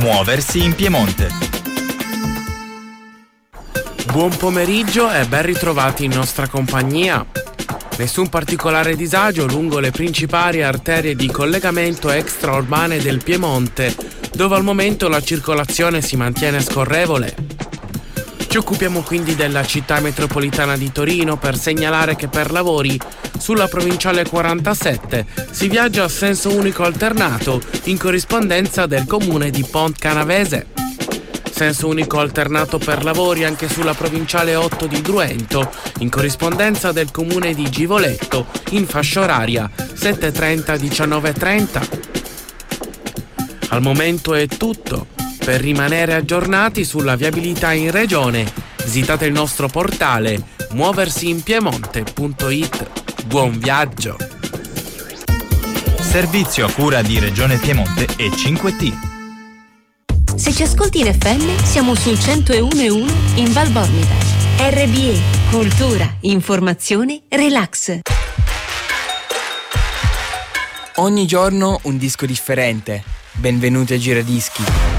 Muoversi in Piemonte. Buon pomeriggio e ben ritrovati in nostra compagnia. Nessun particolare disagio lungo le principali arterie di collegamento extraurbane del Piemonte, dove al momento la circolazione si mantiene scorrevole. Ci occupiamo quindi della città metropolitana di Torino per segnalare che per lavori sulla provinciale 47 si viaggia a senso unico alternato in corrispondenza del comune di Pont Canavese. Senso unico alternato per lavori anche sulla provinciale 8 di Druento in corrispondenza del comune di Givoletto in fascia oraria 7:30-19:30. Al momento è tutto. Per rimanere aggiornati sulla viabilità in regione, visitate il nostro portale muoversiinpiemonte.it. Buon viaggio! Servizio a cura di Regione Piemonte e 5T. Se ci ascolti in FM, siamo sul 101.1 in Val Bormida. RBE, cultura, informazione, relax. Ogni giorno un disco differente. Benvenuti a Giradischi.